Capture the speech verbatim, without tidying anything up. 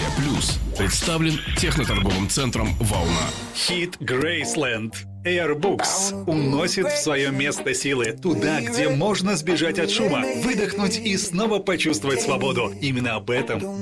Плюс представлен техноторговым центром «Волна». Хит Graceland. Airbooks уносит в свое место силы, туда, где можно сбежать от шума, выдохнуть и снова почувствовать свободу. Именно об этом